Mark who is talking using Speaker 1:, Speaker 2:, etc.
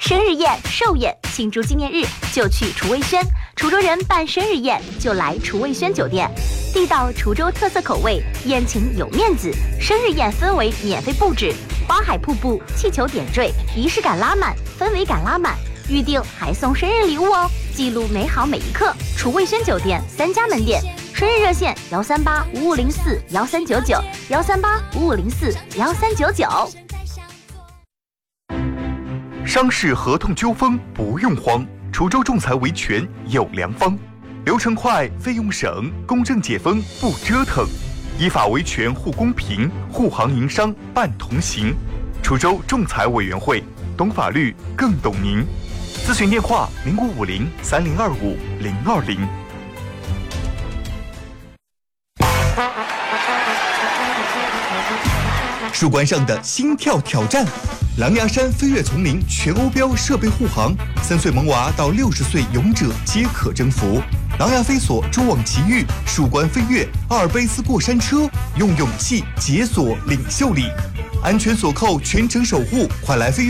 Speaker 1: 生日宴、寿宴，庆祝纪念日就去厨卫轩。滁州人办生日宴就来厨卫轩酒店，地道滁州特色口味，宴请有面子。生日宴氛围免费布置，花海瀑布、气球点缀，仪式感拉满，氛围感拉满。预定还送生日礼物哦，记录美好每一刻。滁卫轩酒店3家门店，生日热线13855041399，13855041399。
Speaker 2: 商事合同纠纷不用慌，滁州仲裁维权有良方，流程快，费用省，公正解封不折腾，依法维权护公平，护行营商办同行。滁州仲裁委员会，懂法律更懂您。咨询电话05503025-020。树冠上的心跳挑战，狼牙山飞跃丛林全欧标设备护航，3岁萌娃到60岁勇者皆可征服。狼牙飞索蛛网奇遇，树冠飞跃，阿尔卑斯过山车，用勇气解锁领袖力，安全锁扣全程守护，快来飞跃